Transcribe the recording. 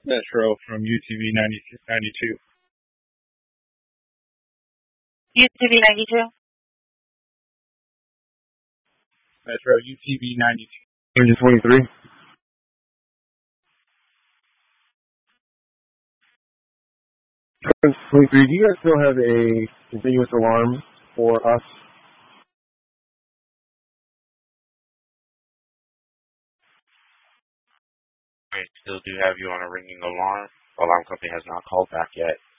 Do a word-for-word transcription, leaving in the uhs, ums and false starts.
Metro from U T V ninety-two. U T V ninety-two? Metro U T V ninety-two. Engine twenty-three. twenty-three, do you guys still have a continuous alarm for us? We still do have you on a ringing alarm. Alarm company has not called back yet.